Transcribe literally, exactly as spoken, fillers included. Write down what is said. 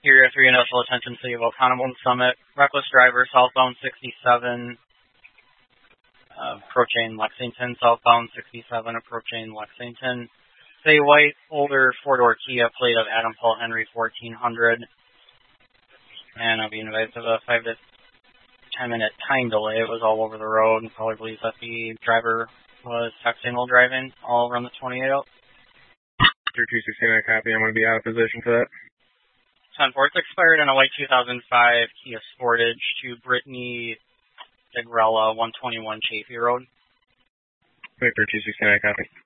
Area three Industrial Attention City of Oconomowoc Summit. Reckless driver, southbound sixty-seven, uh, approaching Lexington. Southbound sixty-seven, approaching Lexington. Say white, older four-door Kia, plate of Adam Paul Henry fourteen hundred. And I'll be advised of a five to ten minute time delay. It was all over the road, and probably believes that the driver was texting while driving all around the twenty-eight out. two sixteen, I copy. I'm going to be out of position for that. ten four, it's expired in a white two thousand five Kia Sportage to Brittany Degrella, one twenty-one Chafee Road. Victor two sixteen, I copy.